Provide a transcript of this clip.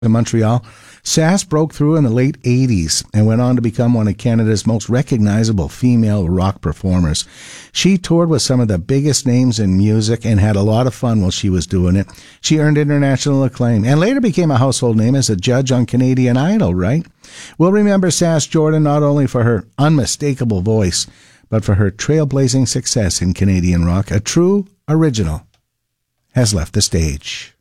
in Montreal. Sass broke through in the late 80s and went on to become one of Canada's most recognizable female rock performers. She toured with some of the biggest names in music and had a lot of fun while she was doing it. She earned international acclaim and later became a household name as a judge on Canadian Idol, right? We'll remember Sass Jordan not only for her unmistakable voice, but for her trailblazing success in Canadian rock. A true original has left the stage.